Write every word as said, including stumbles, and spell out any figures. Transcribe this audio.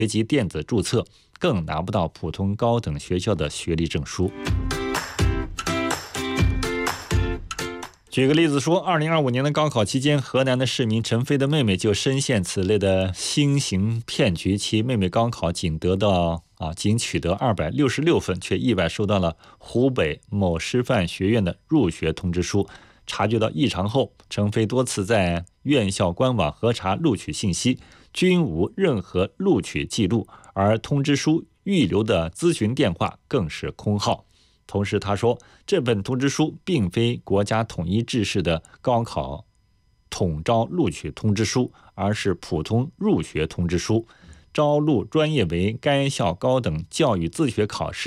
学籍电子注册，更拿不到普通高等学校的学历证书。举个例子说，二零二五年的高考期间，河南的市民陈飞的妹妹就深陷此类的新型骗局。其妹妹高考仅得到啊，仅取得二百六十六分，却意外收到了湖北某师范学院的入学通知书。察觉到异常后，陈飞多次在院校官网核查录取信息，均无任何录取记录，而通知书预留的咨询电话更是空号。同时他说，这份通知书并非国家统一制式的高考统招录取通知书，而是普通入学通知书，招录专业为该校高等教育自学考试